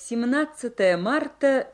17 марта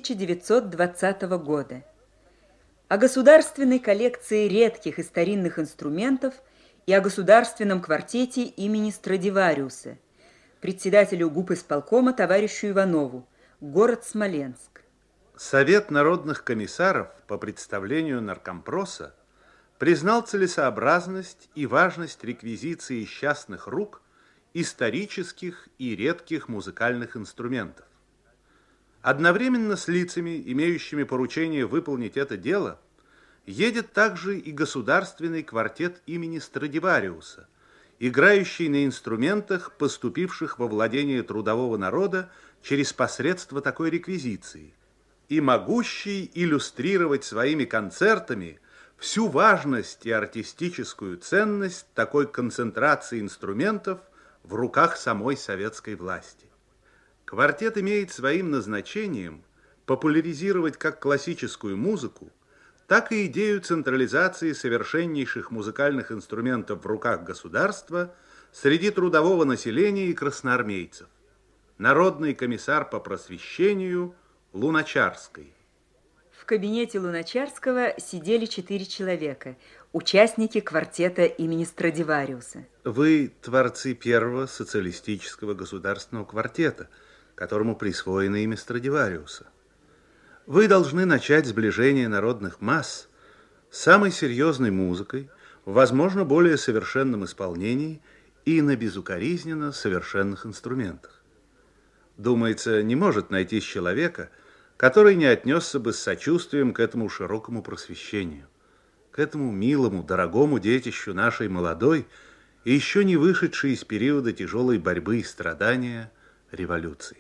1920 года. О государственной коллекции редких и старинных инструментов и о государственном квартете имени Страдивариуса, председателю губисполкома товарищу Иванову, город Смоленск. Совет народных комиссаров по представлению наркомпроса признал целесообразность и важность реквизиции из частных рук исторических и редких музыкальных инструментов. Одновременно с лицами, имеющими поручение выполнить это дело, едет также и государственный квартет имени Страдивариуса, играющий на инструментах, поступивших во владение трудового народа через посредство такой реквизиции, и могущий иллюстрировать своими концертами всю важность и артистическую ценность такой концентрации инструментов в руках самой советской власти. Квартет имеет своим назначением популяризировать как классическую музыку, так и идею централизации совершеннейших музыкальных инструментов в руках государства среди трудового населения и красноармейцев. Народный комиссар по просвещению Луначарский. В кабинете Луначарского сидели 4 человека, участники квартета имени Страдивариуса. Вы творцы первого социалистического государственного квартета, которому присвоено имя Страдивариуса. Вы должны начать сближение народных масс с самой серьезной музыкой, в, возможно, более совершенном исполнении и на безукоризненно совершенных инструментах. Думается, не может найтись человека, который не отнесся бы с сочувствием к этому широкому просвещению, к этому милому, дорогому детищу нашей молодой и еще не вышедшей из периода тяжелой борьбы и страдания революции.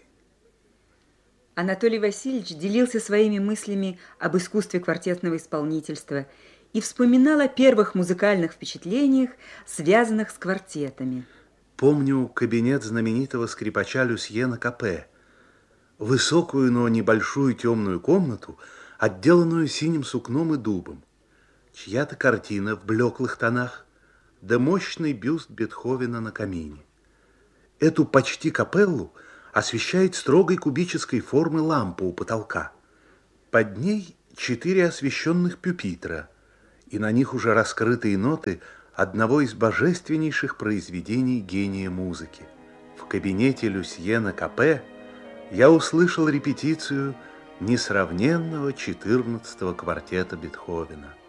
Анатолий Васильевич делился своими мыслями об искусстве квартетного исполнительства и вспоминал о первых музыкальных впечатлениях, связанных с квартетами. Помню кабинет знаменитого скрипача Люсьена Капе, высокую, но небольшую темную комнату, отделанную синим сукном и дубом, чья-то картина в блеклых тонах, да мощный бюст Бетховена на камине. Эту почти капеллу освещает строгой кубической формы лампа у потолка. Под ней 4 освещенных пюпитра, и на них уже раскрытые ноты одного из божественнейших произведений гения музыки. В кабинете Люсьена Капе я услышал репетицию несравненного 14-го квартета Бетховена.